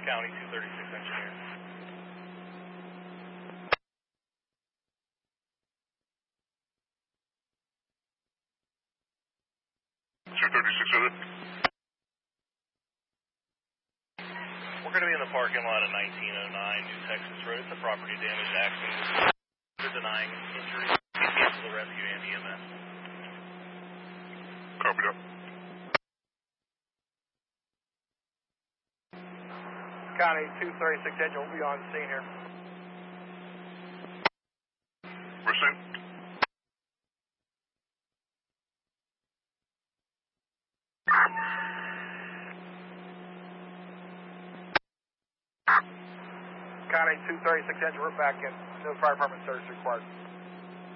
County 236 engineer. We're going to be in the parking lot of 1909 New Texas Road. It's a property damage accident. We're denying injury. Please cancel the rescue and EMS. Copy that. County 236 engine will be on scene here. We're seen. County 236 engine, we're back in. No fire department service required.